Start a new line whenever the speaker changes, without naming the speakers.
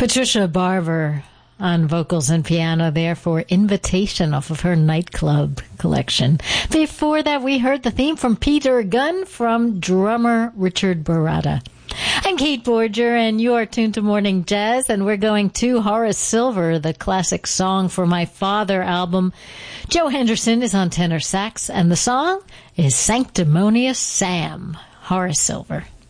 Patricia Barber on vocals and piano there for Invitation off of her Nightclub collection. Before that, we heard the theme from Peter Gunn from drummer Richard Barata. I'm Kate Borger, and you are tuned to Morning Jazz, and we're going to Horace Silver, the classic Song for My Father album. Joe Henderson is on tenor sax, and the song is Sanctimonious Sam. Horace Silver.